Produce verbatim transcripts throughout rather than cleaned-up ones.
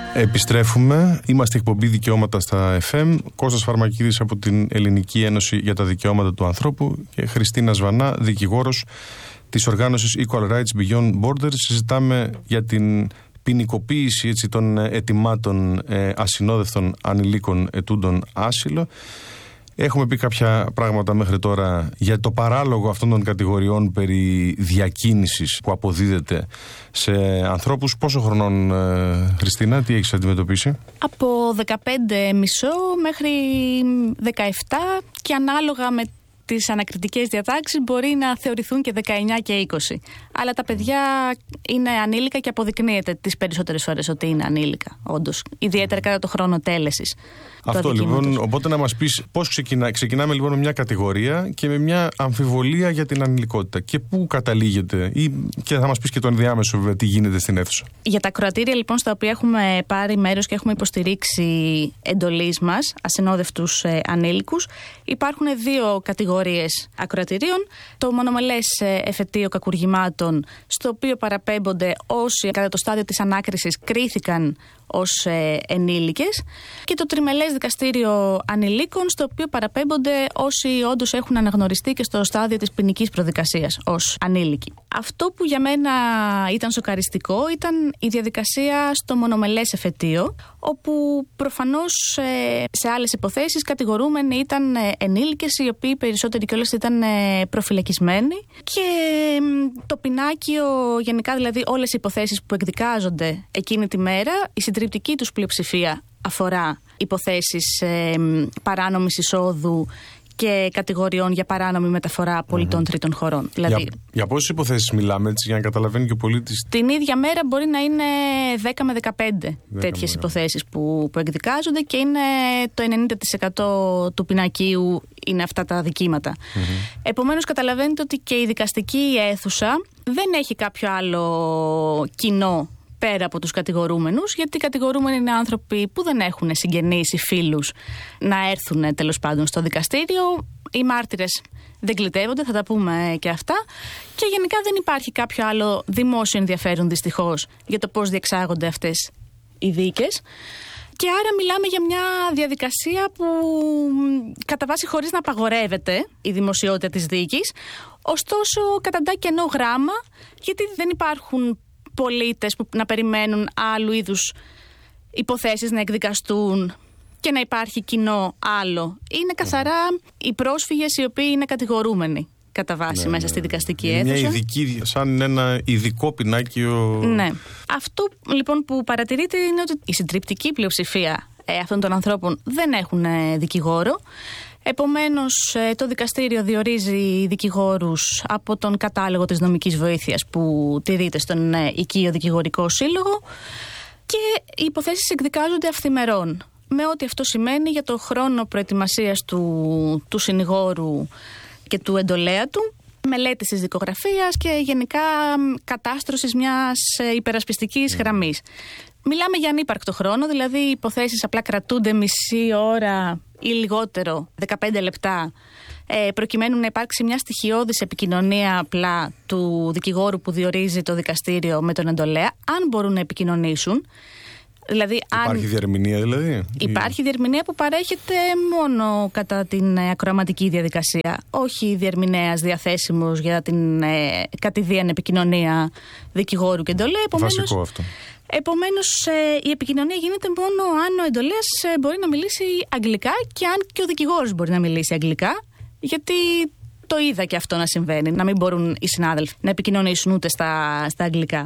Επιστρέφουμε. Είμαστε εκπομπή Δικαιώματα στα εφ εμ. Κώστας Φαρμακίδης από την Ελληνική Ένωση για τα Δικαιώματα του Ανθρώπου και Χριστίνα Σβανά, δικηγόρος της οργάνωσης Equal Rights Beyond Borders. Συζητάμε για την ποινικοποίηση έτσι, των αιτημάτων ε, ασυνόδευτων ανηλίκων ετούντων άσυλο. Έχουμε πει κάποια πράγματα μέχρι τώρα για το παράλογο αυτών των κατηγοριών περί διακίνησης που αποδίδεται σε ανθρώπους. Πόσο χρονών, ε, Χριστίνα, τι έχεις αντιμετωπίσει? Από δεκαπέντε μισό μέχρι δεκαεπτά και ανάλογα με τις ανακριτικές διατάξεις μπορεί να θεωρηθούν και δεκαεννιά και είκοσι. Αλλά τα παιδιά είναι ανήλικα και αποδεικνύεται τις περισσότερες φορές ότι είναι ανήλικα, όντως. Ιδιαίτερα κατά το χρόνο τέλεσης. Αυτό λοιπόν, οπότε να μας πεις πώς ξεκινά, ξεκινάμε λοιπόν με μια κατηγορία και με μια αμφιβολία για την ανηλικότητα και πού καταλήγεται, ή, και θα μας πεις και το ενδιάμεσο βέβαια τι γίνεται στην αίθουσα. Για τα ακροατήρια λοιπόν στα οποία έχουμε πάρει μέρος και έχουμε υποστηρίξει εντολής μας, ασυνόδευτους ε, ανήλικους, υπάρχουν δύο κατηγορίες ακροατηρίων. Το μονομελές ε, εφετείο κακουργημάτων, στο οποίο παραπέμπονται όσοι κατά το στάδιο της ανάκρισης κρίθηκαν ως ε, ενήλικες, και το τριμελές δικαστήριο ανηλίκων, στο οποίο παραπέμπονται όσοι όντως έχουν αναγνωριστεί και στο στάδιο της ποινικής προδικασίας ως ανήλικοι. Αυτό που για μένα ήταν σοκαριστικό ήταν η διαδικασία στο μονομελές εφετείο, όπου προφανώς ε, σε άλλες υποθέσεις κατηγορούμενοι ήταν ε, ενήλικες, οι οποίοι περισσότεροι κιόλας ήταν ε, προφυλακισμένοι, και ε, το πινάκιο γενικά, δηλαδή όλες οι υποθέσεις που εκδικάζονται εκείνη τη μέρα, η συντριπτική τους πλειοψηφία αφορά υποθέσεις ε, παράνομης εισόδου και κατηγοριών για παράνομη μεταφορά πολιτών mm-hmm. τρίτων χωρών. Δηλαδή, για, για πόσες υποθέσεις μιλάμε, έτσι, για να καταλαβαίνει και ο πολίτης? Την ίδια μέρα μπορεί να είναι δέκα με δεκαπέντε τέτοιες υποθέσεις που, που εκδικάζονται, και είναι το ενενήντα τοις εκατό του πινακίου είναι αυτά τα δικήματα. Mm-hmm. Επομένως καταλαβαίνετε ότι και η δικαστική αίθουσα δεν έχει κάποιο άλλο κοινό πέρα από τους κατηγορούμενους, γιατί οι κατηγορούμενοι είναι άνθρωποι που δεν έχουν συγγενείς ή φίλους να έρθουν τέλος πάντων στο δικαστήριο. Οι μάρτυρες δεν γλιτεύονται, θα τα πούμε και αυτά. Και γενικά δεν υπάρχει κάποιο άλλο δημόσιο ενδιαφέρον δυστυχώς για το πώς διεξάγονται αυτές οι δίκες. Και άρα μιλάμε για μια διαδικασία που κατά βάση χωρίς να απαγορεύεται η δημοσιότητα της δίκης, ωστόσο καταντά κενό γράμμα, γιατί δεν υπάρχουν πολίτες που να περιμένουν άλλου είδους υποθέσεις να εκδικαστούν και να υπάρχει κοινό άλλο. Είναι καθαρά οι πρόσφυγες οι οποίοι είναι κατηγορούμενοι κατά βάση ναι, μέσα στη δικαστική είναι αίθουσα. Μια ειδική, σαν ένα ειδικό πινάκιο. Ναι. Αυτό λοιπόν που παρατηρείται είναι ότι η συντριπτική πλειοψηφία ε, αυτών των ανθρώπων δεν έχουν ε, δικηγόρο. Επομένως, το δικαστήριο διορίζει δικηγόρους από τον κατάλογο της νομικής βοήθειας που τηρείται στον οικείο δικηγορικό σύλλογο, και οι υποθέσεις εκδικάζονται αυθημερών, με ό,τι αυτό σημαίνει για το χρόνο προετοιμασίας του, του συνηγόρου και του εντολέα του, μελέτης της δικογραφίας και γενικά κατάστρωσης μιας υπερασπιστικής γραμμής. Μιλάμε για ανύπαρκτο χρόνο, δηλαδή οι υποθέσεις απλά κρατούνται μισή ώρα ή λιγότερο, δεκαπέντε λεπτά, ε, προκειμένου να υπάρξει μια στοιχειώδης επικοινωνία απλά του δικηγόρου που διορίζει το δικαστήριο με τον εντολέα, αν μπορούν να επικοινωνήσουν. Δηλαδή, υπάρχει αν... διερμηνία δηλαδή? Υπάρχει διερμηνία που παρέχεται μόνο κατά την ε, ακροαματική διαδικασία, όχι διερμηνέας διαθέσιμος για την ε, κατηδίαν επικοινωνία δικηγόρου και εντολέα. Επομένως, βασικό αυτό. Επομένως, ε, η επικοινωνία γίνεται μόνο αν ο εντολέας ε, μπορεί να μιλήσει αγγλικά και αν και ο δικηγόρος μπορεί να μιλήσει αγγλικά, γιατί το είδα και αυτό να συμβαίνει, να μην μπορούν οι συνάδελφοι να επικοινωνήσουν ούτε στα, στα αγγλικά.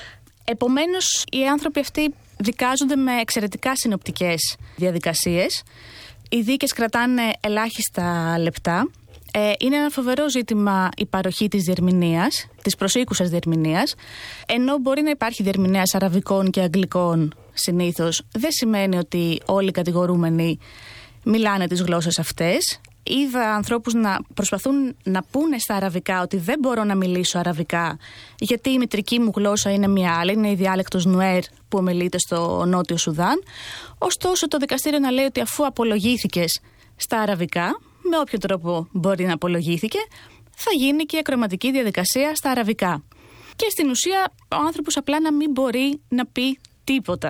Επομένως, οι άνθρωποι αυτοί δικάζονται με εξαιρετικά συνοπτικές διαδικασίες. Οι δίκες κρατάνε ελάχιστα λεπτά. Ε, είναι ένα φοβερό ζήτημα η παροχή της διερμηνείας, της προσήκουσας διερμηνείας. Ενώ μπορεί να υπάρχει διερμηνέας αραβικών και αγγλικών συνήθως, δεν σημαίνει ότι όλοι οι κατηγορούμενοι μιλάνε τις γλώσσες αυτές. Είδα ανθρώπους να προσπαθούν να πούνε στα αραβικά ότι δεν μπορώ να μιλήσω αραβικά, γιατί η μητρική μου γλώσσα είναι μια άλλη, είναι η διάλεκτος Νουέρ που ομιλείται στο Νότιο Σουδάν. Ωστόσο, το δικαστήριο να λέει ότι αφού απολογήθηκες στα αραβικά, με όποιο τρόπο μπορεί να απολογήθηκε, θα γίνει και η ακροαματική διαδικασία στα αραβικά. Και στην ουσία ο άνθρωπος απλά να μην μπορεί να πει τίποτα.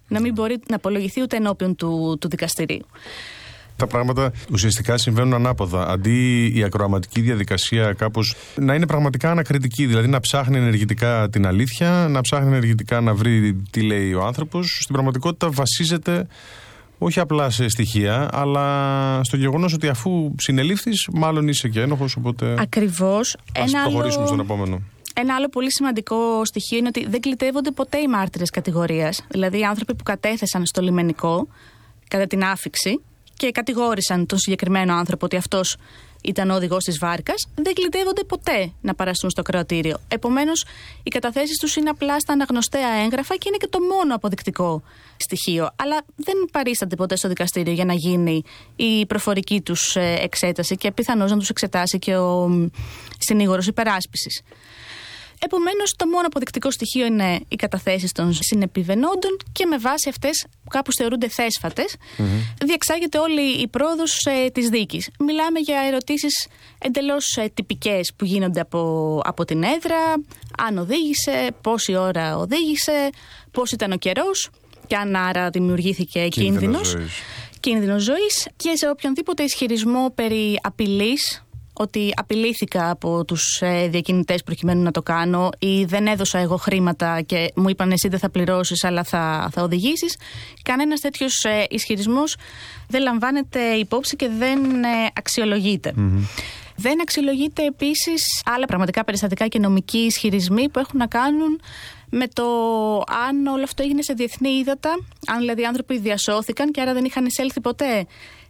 να μην μπορεί να απολογηθεί ούτε ενώπιον του, του δικαστηρίου. Τα πράγματα ουσιαστικά συμβαίνουν ανάποδα. Αντί η ακροαματική διαδικασία κάπως να είναι πραγματικά ανακριτική, δηλαδή να ψάχνει ενεργητικά την αλήθεια, να ψάχνει ενεργητικά να βρει τι λέει ο άνθρωπος, στην πραγματικότητα βασίζεται όχι απλά σε στοιχεία, αλλά στο γεγονός ότι αφού συνελήφθης, μάλλον είσαι και ένοχος, οπότε. Ακριβώς. Ας Ένα προχωρήσουμε άλλο... στον επόμενο. Ένα άλλο πολύ σημαντικό στοιχείο είναι ότι δεν κλητεύονται ποτέ οι μάρτυρες κατηγορίας. Δηλαδή οι άνθρωποι που κατέθεσαν στο λιμενικό κατά την άφιξη και κατηγόρησαν τον συγκεκριμένο άνθρωπο ότι αυτός ήταν ο οδηγός της βάρκας, δεν κλητεύονται ποτέ να παραστούν στο κρατήριο. Επομένως, οι καταθέσεις τους είναι απλά στα αναγνωστέα έγγραφα και είναι και το μόνο αποδεικτικό στοιχείο. Αλλά δεν παρίστανται ποτέ στο δικαστήριο για να γίνει η προφορική τους εξέταση και πιθανώς να τους εξετάσει και ο συνήγορος υπεράσπισης. Επομένως, το μόνο αποδεικτικό στοιχείο είναι οι καταθέσεις των συνεπιβαινόντων και με βάση αυτές που κάπως θεωρούνται θέσφατες, mm-hmm. διεξάγεται όλη η πρόοδος ε, της δίκης. Μιλάμε για ερωτήσεις εντελώς ε, τυπικές που γίνονται από, από την έδρα, αν οδήγησε, πόση ώρα οδήγησε, πώς ήταν ο καιρός και αν άρα δημιουργήθηκε κίνδυνος, κίνδυνος ζωής και σε οποιονδήποτε ισχυρισμό περί απειλής, ότι απειλήθηκα από τους ε, διακινητές προκειμένου να το κάνω ή δεν έδωσα εγώ χρήματα και μου είπαν εσύ δεν θα πληρώσεις αλλά θα, θα οδηγήσεις. Κανένας τέτοιος ε, ισχυρισμός δεν λαμβάνεται υπόψη και δεν ε, αξιολογείται. Mm-hmm. Δεν αξιολογείται επίσης άλλα πραγματικά περιστατικά και νομικοί ισχυρισμοί που έχουν να κάνουν με το αν όλο αυτό έγινε σε διεθνή ύδατα, αν δηλαδή οι άνθρωποι διασώθηκαν και άρα δεν είχαν εισέλθει ποτέ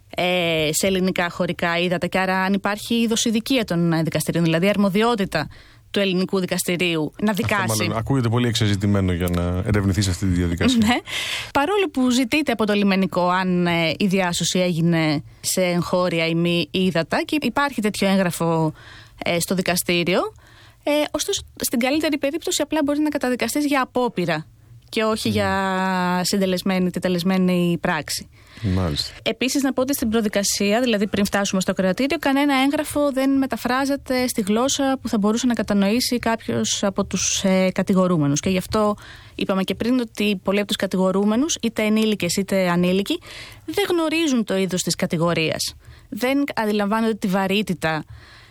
σε ελληνικά χωρικά ύδατα και άρα αν υπάρχει δοσηδικία των δικαστηρίων, δηλαδή αρμοδιότητα του ελληνικού δικαστηρίου να δικάσει. Αυτό μάλλον ακούγεται πολύ εξεζητημένο για να ερευνηθεί σε αυτή τη διαδικασία. Ναι. Παρόλο που ζητείται από το λιμενικό αν ε, η διάσωση έγινε σε εγχώρια ή μη ύδατα και υπάρχει τέτοιο έγγραφο ε, στο δικαστήριο, ε, ωστόσο στην καλύτερη περίπτωση απλά μπορεί να καταδικαστείς για απόπειρα και όχι mm. για συντελεσμένη, τετελεσμένη πράξη. Μάλιστα. Επίσης, να πω ότι στην προδικασία, δηλαδή πριν φτάσουμε στο κρατήριο, κανένα έγγραφο δεν μεταφράζεται στη γλώσσα που θα μπορούσε να κατανοήσει κάποιος από τους ε, κατηγορούμενους. Και γι' αυτό είπαμε και πριν ότι πολλοί από τους κατηγορούμενους, είτε ενήλικες είτε ανήλικοι, δεν γνωρίζουν το είδος της κατηγορίας. Δεν αντιλαμβάνονται τη βαρύτητα,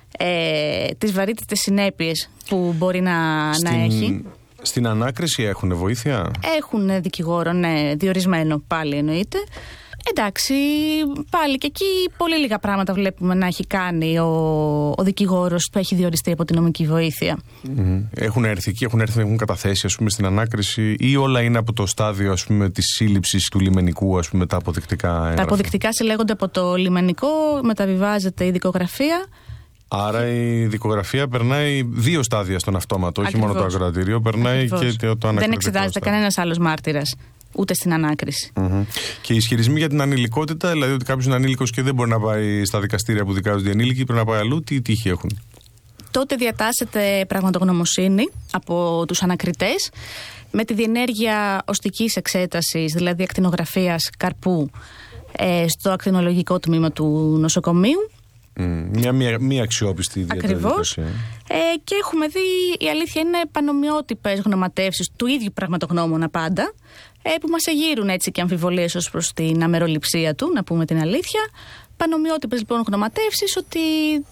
ε, τις βαρύτητες συνέπειες που μπορεί να, στην... να έχει. Στην ανάκριση έχουν βοήθεια? Έχουν δικηγόρο, ναι, διορισμένο πάλι εννοείται. Εντάξει, πάλι και εκεί πολύ λίγα πράγματα βλέπουμε να έχει κάνει ο, ο δικηγόρος που έχει διοριστεί από την νομική βοήθεια. Mm-hmm. Έχουν έρθει εκεί, έχουν έρθει, έχουν καταθέσει ας πούμε, στην ανάκριση ή όλα είναι από το στάδιο ας πούμε, της σύλληψης του λιμενικού, ας πούμε, τα αποδεικτικά έγγραφα? Τα αποδεικτικά συλλέγονται από το λιμενικό, μεταβιβάζεται η δικογραφία. Άρα η δικογραφία περνάει δύο στάδια στον αυτόματο, όχι μόνο το ακροατήριο, περνάει Ακριβώς. και το ανακριτικό. Δεν εξετάζεται κανένας άλλος μάρτυρας, ούτε στην ανάκριση. Mm-hmm. Και οι ισχυρισμοί για την ανηλικότητα, δηλαδή ότι κάποιος είναι ανήλικος και δεν μπορεί να πάει στα δικαστήρια που δικάζονται οι ανήλικοι, πρέπει να πάει αλλού, τι τύχη έχουν? Τότε διατάσσεται πραγματογνωμοσύνη από τους ανακριτές με τη διενέργεια οστικής εξέτασης, δηλαδή ακτινογραφίας καρπού, ε, στο ακτινολογικό τμήμα του νοσοκομείου. Mm, μια, μια, μια αξιόπιστη διαδικασία. Ακριβώς. Ε, και έχουμε δει, η αλήθεια είναι, πανομοιότυπες γνωματεύσεις του ίδιου πραγματογνώμονα πάντα, ε, που μας εγείρουν έτσι και αμφιβολίες ως προς την αμεροληψία του, να πούμε την αλήθεια. Πανομοιότυπες λοιπόν γνωματεύσεις ότι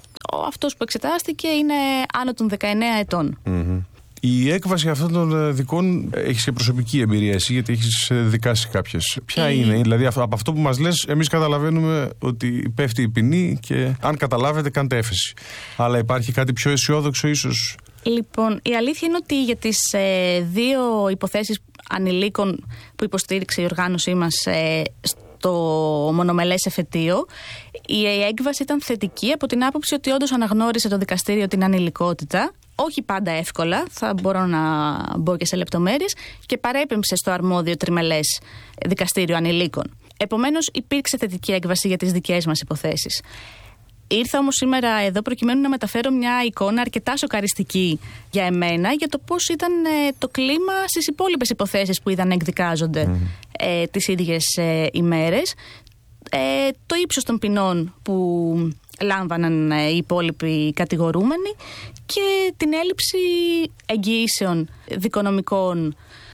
αυτός που εξετάστηκε είναι άνω των δεκαεννέα ετών. Mm-hmm. Η έκβαση αυτών των δικών έχεις και προσωπική εμπειρία εσύ, γιατί έχεις δικάσει κάποιες. Ποια η... είναι, δηλαδή από αυτό που μας λες, εμείς καταλαβαίνουμε ότι πέφτει η ποινή και αν καταλάβετε, κάντε έφεση. Αλλά υπάρχει κάτι πιο αισιόδοξο ίσως? Λοιπόν, η αλήθεια είναι ότι για τις ε, δύο υποθέσεις ανηλίκων που υποστήριξε η οργάνωσή μας ε, στο μονομελές εφετείο, η έκβαση ήταν θετική από την άποψη ότι όντως αναγνώρισε το δικαστήριο την ανηλικότητα. Όχι πάντα εύκολα, θα μπορώ να μπω και σε λεπτομέρειες, και παρέπεμψε στο αρμόδιο τριμελές δικαστήριο ανηλίκων. Επομένως, υπήρξε θετική έκβαση για τις δικές μας υποθέσεις. Ήρθα όμως σήμερα εδώ προκειμένου να μεταφέρω μια εικόνα αρκετά σοκαριστική για εμένα για το πώς ήταν ε, το κλίμα στις υπόλοιπες υποθέσεις που είδαν εκδικάζονται mm. ε, τις ίδιες ε, ημέρες. Ε, το ύψος των ποινών που λάμβαναν οι υπόλοιποι κατηγορούμενοι και την έλλειψη εγγυήσεων δικονομικών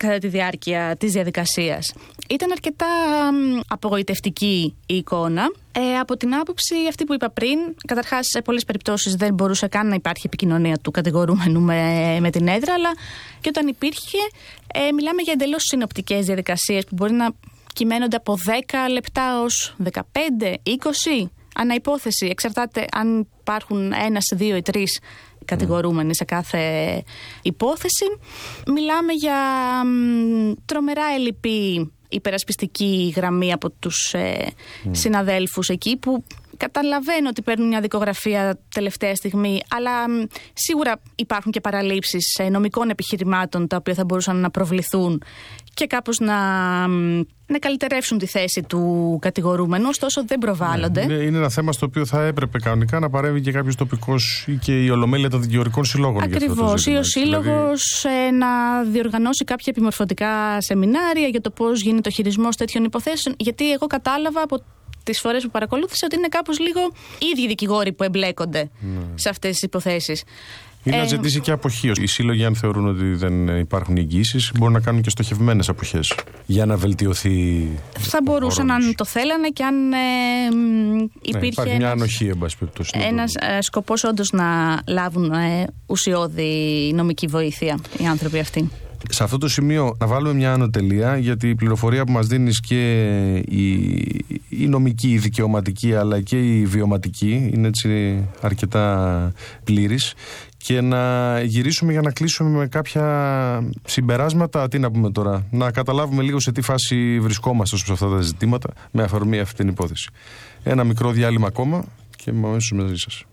κατά τη διάρκεια της διαδικασίας. Ήταν αρκετά απογοητευτική η εικόνα. Ε, από την άποψη αυτή που είπα πριν, καταρχάς σε πολλές περιπτώσεις δεν μπορούσε καν να υπάρχει επικοινωνία του κατηγορούμενου με, με την έδρα, αλλά και όταν υπήρχε, ε, μιλάμε για εντελώς συνοπτικές διαδικασίες που μπορεί να κυμαίνονται από δέκα λεπτά ως δεκαπέντε, είκοσι ανά υπόθεση. Εξαρτάται αν υπάρχουν ένας, δύο ή τρεις κατηγορούμενοι σε κάθε υπόθεση. Μιλάμε για μ, τρομερά ελλειπή υπερασπιστική γραμμή από τους ε, mm. συναδέλφους εκεί, που καταλαβαίνω ότι παίρνουν μια δικογραφία τελευταία στιγμή, αλλά μ, σίγουρα υπάρχουν και παραλήψεις ε, νομικών επιχειρημάτων τα οποία θα μπορούσαν να προβληθούν και κάπως να, να καλυτερεύσουν τη θέση του κατηγορούμενου, ωστόσο δεν προβάλλονται. Ναι, είναι, είναι ένα θέμα στο οποίο θα έπρεπε κανονικά να παρέμβει και κάποιος τοπικός ή και η Ολομέλεια των δικηγορικών συλλόγων. Ακριβώς, ή ο σύλλογος δηλαδή... να διοργανώσει κάποια επιμορφωτικά σεμινάρια για το πώς γίνεται ο χειρισμός τέτοιων υποθέσεων, γιατί εγώ κατάλαβα από τις φορές που παρακολούθησα ότι είναι κάπως λίγο οι ίδιοι δικηγόροι που εμπλέκονται ναι. σε αυτές τις υποθέσεις. Ή να ζητήσει και αποχή. Οι σύλλογοι, αν θεωρούν ότι δεν υπάρχουν εγγύησεις, μπορούν να κάνουν και στοχευμένες αποχές για να βελτιωθεί. Θα μπορούσαν αν το θέλανε και αν ε, υπήρχε. Ναι, υπάρχει μια ανοχή, εν πάση περιπτώσει. Ένας ε, σκοπός όντως να λάβουν ε, ουσιώδη νομική βοήθεια οι άνθρωποι αυτοί. Σε αυτό το σημείο να βάλουμε μια ανωτελεία, γιατί η πληροφορία που μας δίνεις και η, η νομική, η δικαιωματική αλλά και η βιωματική είναι έτσι αρκετά πλήρης, και να γυρίσουμε για να κλείσουμε με κάποια συμπεράσματα. Τι να πούμε τώρα, να καταλάβουμε λίγο σε τι φάση βρισκόμαστε σε αυτά τα ζητήματα με αφορμή αυτή την υπόθεση. Ένα μικρό διάλειμμα ακόμα και αμέσως μαζί σας.